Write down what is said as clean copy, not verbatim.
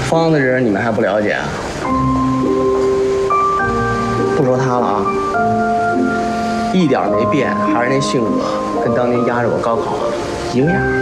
方的人你们还不了解啊？不说他了啊，一点没变，还是那性格，跟当年压着我高考啊一个样。